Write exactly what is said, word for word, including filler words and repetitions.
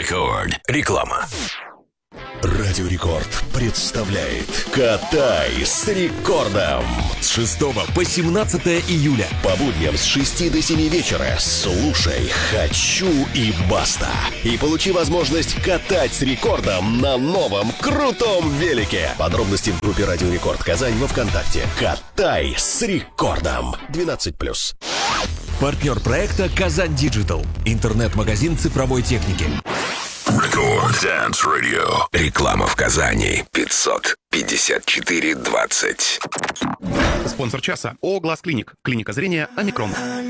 Рекорд. Реклама. Радио Рекорд представляет «Катай с рекордом» с шестого по семнадцатое июля. По будням с шести до семи вечера слушай «Хочу» и «Баста». И получи возможность катать с рекордом на новом крутом велике. Подробности в группе Радио Рекорд Казань во ВКонтакте. «Катай с рекордом» двенадцать плюс. Партнер проекта «Казань Диджитал». Интернет-магазин цифровой техники. Рекорд Dance Radio. Реклама в Казани. пятьсот пятьдесят четыре двадцать. Спонсор часа ООО «Глаз Клиник». Клиника зрения «Омикрон».